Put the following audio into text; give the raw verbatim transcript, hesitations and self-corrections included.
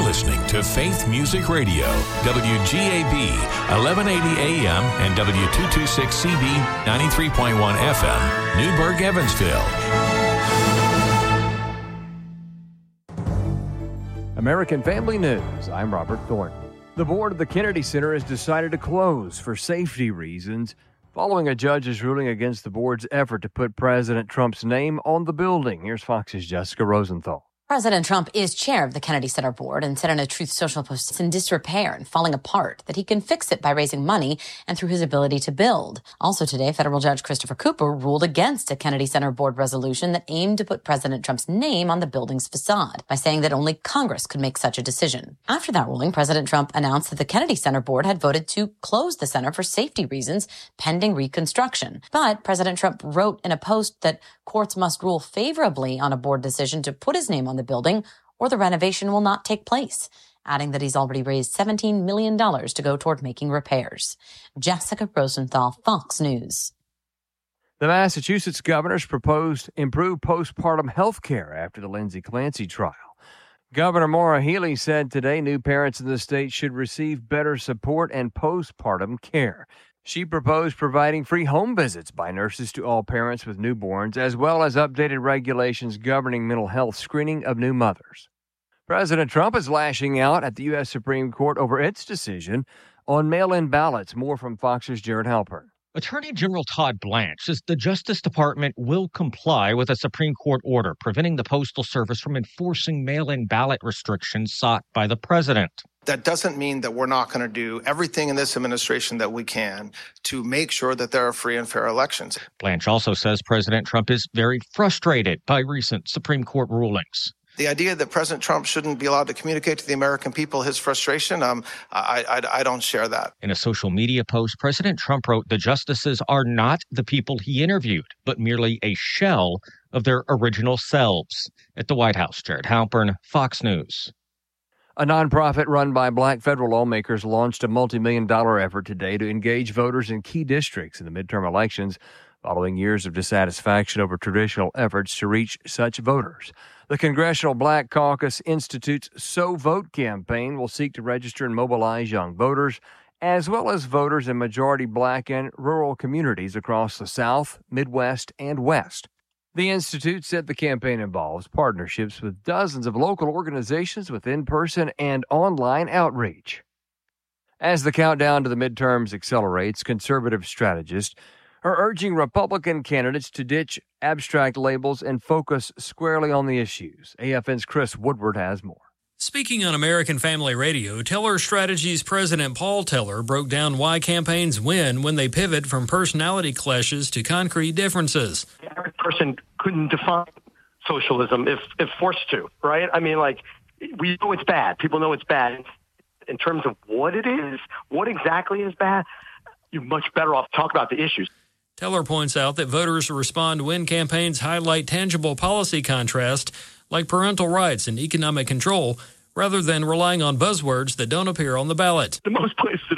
listening to Faith Music Radio, W G A B, eleven eighty A M and W two twenty-six C B, ninety-three point one F M, Newburgh, Evansville. American Family News, I'm Robert Thornton. The board of the Kennedy Center has decided to close for safety reasons following a judge's ruling against the board's effort to put President Trump's name on the building. Here's Fox's Jessica Rosenthal. President Trump is chair of the Kennedy Center board and said on a Truth Social post it's in disrepair and falling apart, that he can fix it by raising money and through his ability to build. Also today, federal judge Christopher Cooper ruled against a Kennedy Center board resolution that aimed to put President Trump's name on the building's facade by saying that only Congress could make such a decision. After that ruling, President Trump announced that the Kennedy Center board had voted to close the center for safety reasons pending reconstruction. But President Trump wrote in a post that courts must rule favorably on a board decision to put his name on the building or the renovation will not take place, adding that he's already raised seventeen million dollars to go toward making repairs. Jessica Rosenthal, Fox News. The Massachusetts governor's proposed improved postpartum health care after the Lindsay Clancy trial. Governor Maura Healey said today new parents in the state should receive better support and postpartum care. She proposed providing free home visits by nurses to all parents with newborns, as well as updated regulations governing mental health screening of new mothers. President Trump is lashing out at the U S Supreme Court over its decision on mail-in ballots. More from Fox's Jared Halpern. Attorney General Todd Blanche says the Justice Department will comply with a Supreme Court order preventing the Postal Service from enforcing mail-in ballot restrictions sought by the president. That doesn't mean that we're not going to do everything in this administration that we can to make sure that there are free and fair elections. Blanche also says President Trump is very frustrated by recent Supreme Court rulings. The idea that President Trump shouldn't be allowed to communicate to the American people his frustration, um, I, I, I don't share that. In a social media post, President Trump wrote the justices are not the people he interviewed, but merely a shell of their original selves. At the White House, Jared Halpern, Fox News. A nonprofit run by black federal lawmakers launched a multi-million dollar effort today to engage voters in key districts in the midterm elections following years of dissatisfaction over traditional efforts to reach such voters. The Congressional Black Caucus Institute's So Vote campaign will seek to register and mobilize young voters, as well as voters in majority black and rural communities across the South, Midwest, and West. The Institute said the campaign involves partnerships with dozens of local organizations with in-person and online outreach. As the countdown to the midterms accelerates, conservative strategists are urging Republican candidates to ditch abstract labels and focus squarely on the issues. A F N's Chris Woodward has more. Speaking on American Family Radio, Teller Strategies President Paul Teller broke down why campaigns win when they pivot from personality clashes to concrete differences. The average person couldn't define socialism if, if forced to, right? I mean, like, we know it's bad. People know it's bad. In terms of what it is, what exactly is bad, you're much better off talk about the issues. Teller points out that voters respond when campaigns highlight tangible policy contrast like parental rights and economic control, rather than relying on buzzwords that don't appear on the ballot. The most places